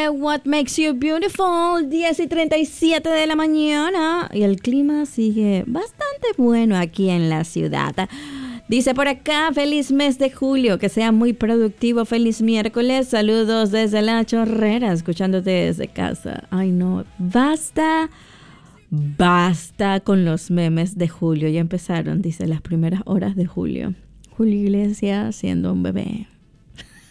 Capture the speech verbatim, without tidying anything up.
dice What Makes You Beautiful, diez y treinta y siete de la mañana. Y el clima sigue bastante bueno aquí en la ciudad. Dice por acá, feliz mes de julio, que sea muy productivo, feliz miércoles, saludos desde La Chorrera, escuchándote desde casa. Ay no, basta, basta con los memes de julio, ya empezaron, dice, las primeras horas de julio. Julio Iglesias siendo un bebé.